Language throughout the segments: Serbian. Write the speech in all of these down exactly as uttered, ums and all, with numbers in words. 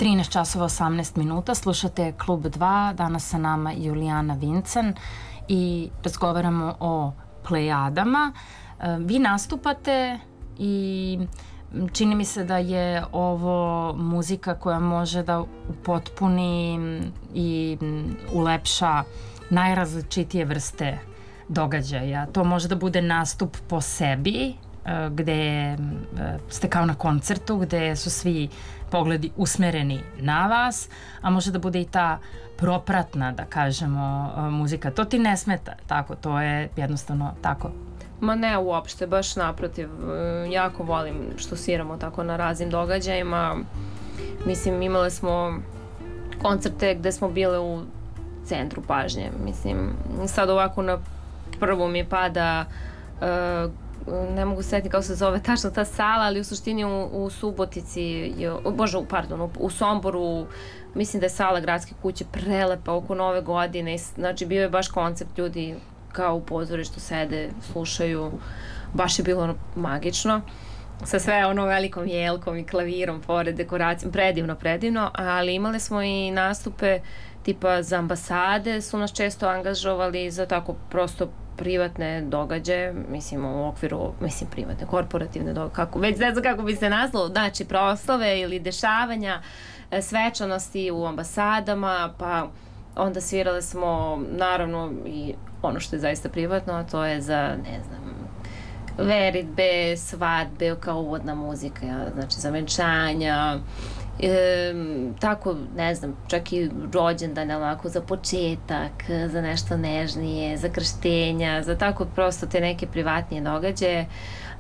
trinaest časova osamnaest minuta, slušate Klub dva, danas sa nama Julijana Vincen i razgovaramo o Plejadama. Vi nastupate i čini mi se da je ovo muzika koja može da upotpuni i ulepša najrazličitije vrste događaja. To može da bude nastup po sebi, gde ste kao na koncertu, gde su svi pogledi usmereni na vas, a može da bude i ta propratna, da kažemo, muzika. To ti ne smeta, tako, to je jednostavno tako. Ma ne uopšte, baš naprotiv, jako volim što sviramo tako na raznim događajima. Mislim, imali smo koncerte gde smo bile u centru pažnje, mislim, sad ovako na prvo mi pada uh, ne mogu setiti kako se zove tačno ta sala, ali u suštini u, u Subotici je, bože, pardon, u, u Somboru, mislim da je sala Gradske kuće prelepa oko nove godine, znači bio je baš koncept, ljudi kao u pozorištu sede, slušaju, baš je bilo magično, sa sve ono velikom jelkom i klavirom pored dekoracijom, predivno, predivno, ali imali smo i nastupe tipa za ambasade, su nas često angažovali za tako prosto privatne događaje, mislim u okviru, mislim privatne, korporativne događaje, kako, već ne znam kako bi se nazvalo, znači proslave ili dešavanja, svečanosti u ambasadama, pa onda svirale smo naravno i ono što je zaista privatno, a to je za, ne znam, veritbe, svadbe, kao uvodna muzika, znači za venčanja, E, tako, ne znam, čak i rođendan, onako, za početak, za nešto nežnije, za krštenja, za tako prosto te neke privatnije događaje. E,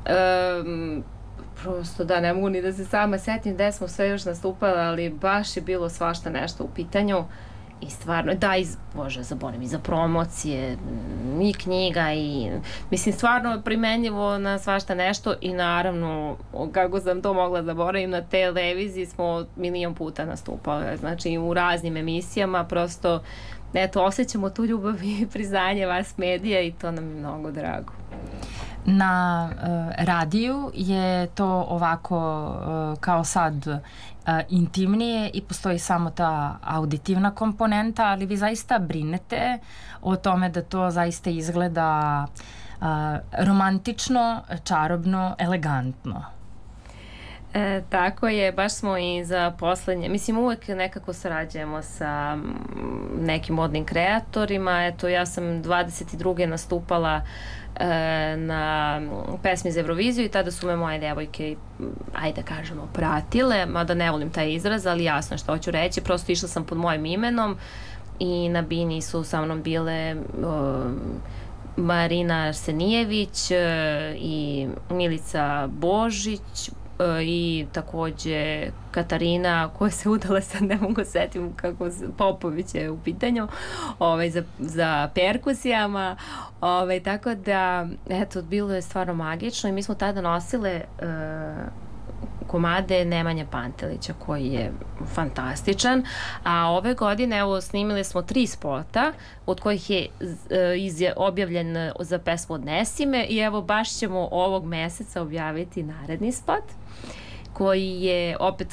prosto da, ne mogu ni da se sama setim gde smo sve još nastupali, ali baš je bilo svašta nešto u pitanju i stvarno, da, i, bože, zaboravim, i za promocije, i knjiga, i, mislim, stvarno primenjivo na svašta nešto i naravno, kako sam to mogla da zaboravim, na televiziji smo milion puta nastupali, znači u raznim emisijama, prosto, eto, osjećamo tu ljubav i priznanje vas medija i to nam je mnogo drago. Na uh, radiju je to ovako uh, kao sad uh, intimnije i postoji samo ta auditivna komponenta, ali vi zaista brinete o tome da to zaista izgleda uh, romantično, čarobno, elegantno. E, tako je, baš smo i za poslednje, mislim uvek nekako sarađujemo sa nekim modnim kreatorima, eto ja sam dvadeset druge nastupala e, na pesmi za Euroviziju i tada su me moje devojke, ajde da kažemo, pratile, mada ne volim taj izraz, ali jasno što hoću reći, prosto išla sam pod mojim imenom i na bini su sa mnom bile o, Marina Arsenijević e, i Milica Božić, i takođe Katarina koja se udala, sad ne mogu setim kako se, Popović je u pitanju, ovaj, za, za perkusijama, ovaj, tako da eto, bilo je stvarno magično i mi smo tada nosile uh, komade Nemanje Pantelića koji je fantastičan, a ove godine evo snimili smo tri spota od kojih je izje, objavljen za pesmu Odnesi me i evo baš ćemo ovog meseca objaviti naredni spot koji je opet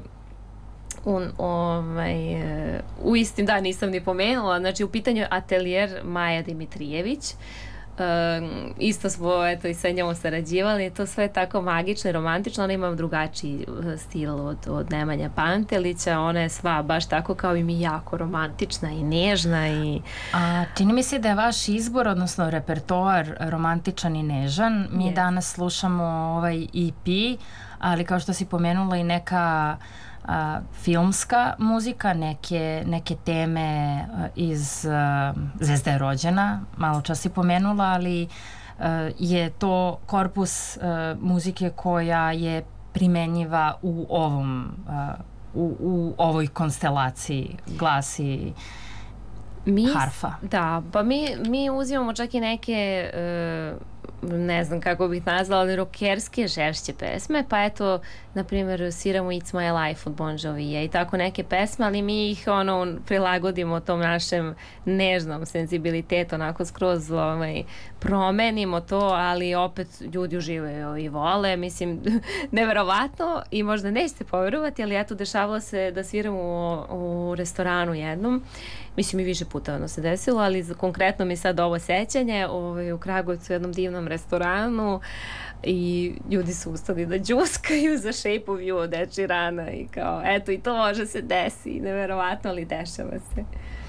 un, ovaj, u istim, da, nisam ni pomenula, znači u pitanju je atelijer Maja Dimitrijević. Um, isto smo eto i sa njom sarađivali, to sve je tako magično i romantično, ona ima drugačiji stil od, od Nemanja Pantelića, ona je sva baš tako kao i mi, jako romantična i nežna i... A čini mi se da je vaš izbor, odnosno repertoar romantičan i nežan, mi yes. danas slušamo ovaj E P, ali kao što si pomenula i neka a, filmska muzika, neke, neke teme a, iz a, Zvezda je rođena, malo čas si pomenula, ali a, je to korpus a, muzike koja je primenjiva u ovom a, u, u ovoj konstelaciji glasi mi, harfa. Da, pa mi, mi uzimamo čak i neke uh, ne znam kako bih nazvala, ali rokerske žešće pesme, pa eto, na primjer, sviramo It's My Life od Bon Jovija i tako neke pesme, ali mi ih ono prilagodimo tom našem nežnom senzibilitetu, onako skroz ovaj, promenimo to, ali opet ljudi uživaju i vole, mislim, neverovatno i možda nećete poverovati, ali eto, dešavalo se da sviramo u, u restoranu jednom, mislim i više puta ono se desilo, ali konkretno mi sad ovo sećanje ovaj, u Kragujevcu u jednom divnom restoranu i ljudi su ustali da džuskaju za Shape of You od Ed Sheerana i kao, eto i to može se desi, neverovatno, ali dešava se.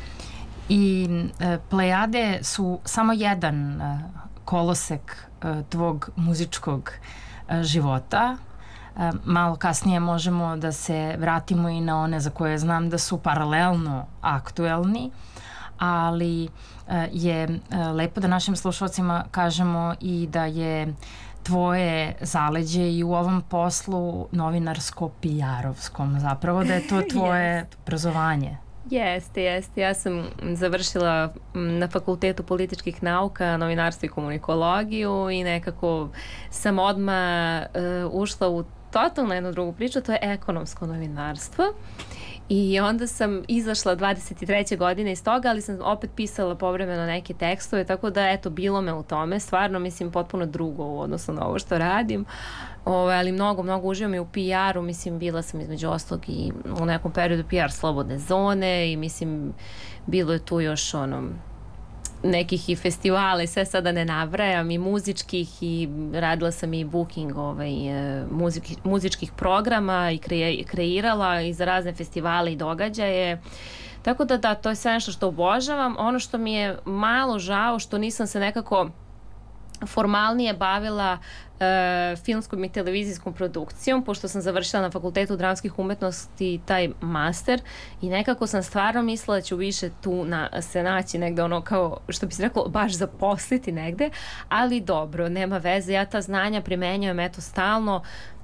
I e, Plejade su samo jedan e, kolosek e, tvog muzičkog e, života. E, malo kasnije možemo da se vratimo i na one za koje znam da su paralelno aktuelni, ali e, je e, lepo da našim slušalcima kažemo i da je tvoje zaleđe i u ovom poslu novinarsko-P R-ovskom, zapravo da je to tvoje yes. obrazovanje. Jeste, jeste. Ja sam završila na Fakultetu političkih nauka, novinarstvo i komunikologiju i nekako sam odmah uh, ušla u totalno jednu drugu priču, to je ekonomsko novinarstvo. I onda sam izašla dvadeset treće godine iz toga, ali sam opet pisala povremeno neke tekstove, tako da eto, bilo me u tome, stvarno mislim potpuno drugo u odnosu na ovo što radim, o, ali mnogo, mnogo uživam i u P R-u, mislim bila sam između ostalog i u nekom periodu P R slobodne zone i mislim bilo je tu još ono nekih i festivala i sve sada ne nabrajam i muzičkih i radila sam i booking ovaj, muzičkih, muzičkih programa i kre, kreirala i za razne festivale i događaje. Tako da da, to je sve nešto što obožavam. Ono što mi je malo žao što nisam se nekako formalnije bavila e, filmskom i televizijskom produkcijom, pošto sam završila na Fakultetu dramskih umetnosti taj master i nekako sam stvarno mislila da ću više tu na, se naći negde ono kao, što bi se reklo, baš zaposliti negde, ali dobro, nema veze, ja ta znanja primenjujem eto stalno.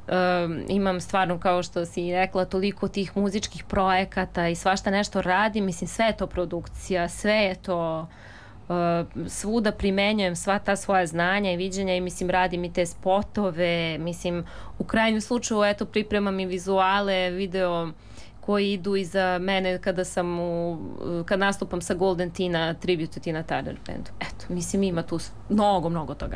Um, imam stvarno, kao što si rekla, toliko tih muzičkih projekata i svašta nešto radim, mislim sve je to produkcija, sve je to Uh, svuda primenjujem sva ta svoja znanja i viđenja i mislim radim i te spotove, mislim u krajnjem slučaju eto pripremam i vizuale, video koji idu iza mene kada sam u, kad nastupam sa Golden Tina, tribute Tina Turner bandu. Eto, mislim ima tu mnogo, mnogo toga.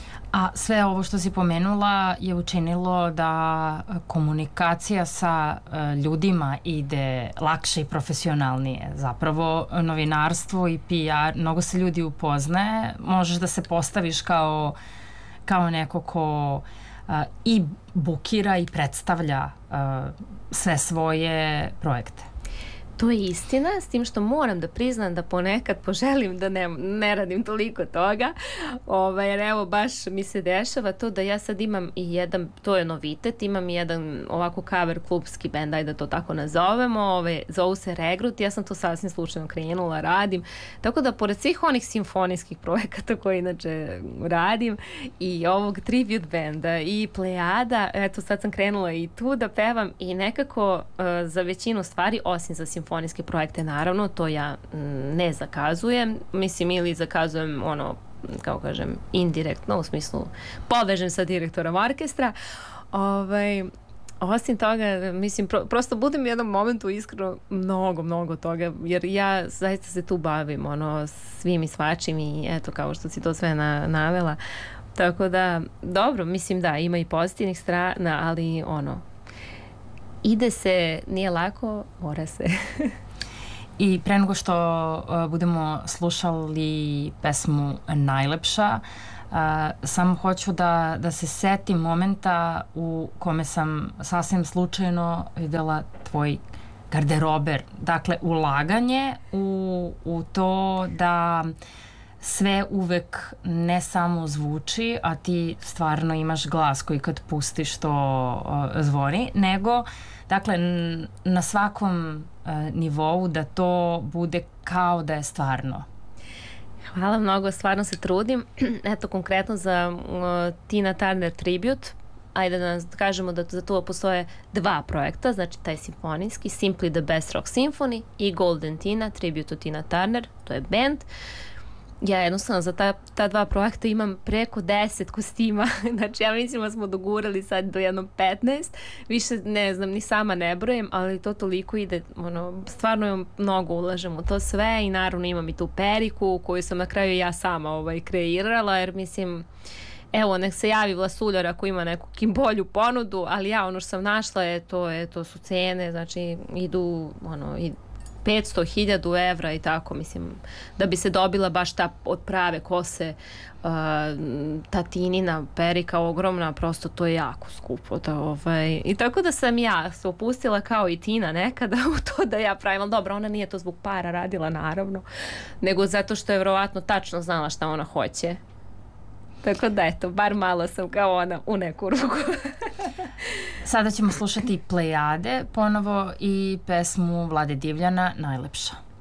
A sve ovo što si pomenula je učinilo da komunikacija sa ljudima ide lakše i profesionalnije. Zapravo novinarstvo i P R, mnogo se ljudi upoznaje, možeš da se postaviš kao, kao neko ko uh, i bukira i predstavlja uh, sve svoje projekte. To je istina, s tim što moram da priznam da ponekad poželim da ne, ne radim toliko toga, ovaj, jer evo baš mi se dešava to da ja sad imam i jedan, to je novitet, imam i jedan ovako cover klubski band, ajde da to tako nazovemo, ovaj, zovu se Regrut, ja sam to sasvim slučajno krenula, radim, tako da pored svih onih simfonijskih projekata koje inače radim i ovog tribute benda i Plejada, eto sad sam krenula i tu da pevam i nekako uh, za većinu stvari, osim za simfonijske simfonijske projekte, naravno, to ja ne zakazujem, mislim ili zakazujem ono, kao kažem, indirektno, u smislu povežem sa direktorom orkestra, ovaj, osim toga, mislim, pro, prosto budem u jednom momentu iskreno mnogo, mnogo toga, jer ja zaista se tu bavim, ono, svim i svačim i eto, kao što si to sve na, navela, tako da, dobro, mislim da, ima i pozitivnih strana, ali ono, ide se, nije lako, mora se. I pre nego što uh, budemo slušali pesmu Najlepša, uh, samo hoću da, da se setim momenta u kome sam sasvim slučajno videla tvoj garderober. Dakle, ulaganje u, u to da sve uvek ne samo zvuči, a ti stvarno imaš glas koji kad pustiš to uh, zvoni, nego dakle na svakom uh, nivou da to bude kao da je stvarno. Hvala mnogo, stvarno se trudim. Eto, konkretno za uh, Tina Turner Tribute, ajde da kažemo da za to postoje dva projekta, znači taj simfonijski, Simply the Best Rock Symphony i Golden Tina, Tribute to Tina Turner, to je band. ja jednostavno za ta, ta dva projekta imam preko deset kostima, znači ja mislim da smo dogurali sad do jednom petnaest, više ne znam, ni sama ne brojem, ali to toliko ide, ono, stvarno mnogo ulažem u to sve i naravno imam i tu periku koju sam na kraju ja sama ovaj, kreirala, jer mislim, evo, nek se javi Vlasuljar ako ima neku bolju ponudu, ali ja ono što sam našla je to, je, to su cene, znači idu, ono, i petsto hiljada evra i tako, mislim, da bi se dobila baš ta od prave kose uh, ta tinina perika ogromna, prosto to je jako skupo. Da, ovaj, i tako da sam ja se opustila kao i Tina nekada u to da ja pravim, ali dobro, ona nije to zbog para radila naravno, nego zato što je vjerovatno tačno znala šta ona hoće. Tako da eto, bar malo sam kao ona u neku ruku. Sada ćemo slušati Plejade ponovo i pesmu Vlade Divljana Najlepša.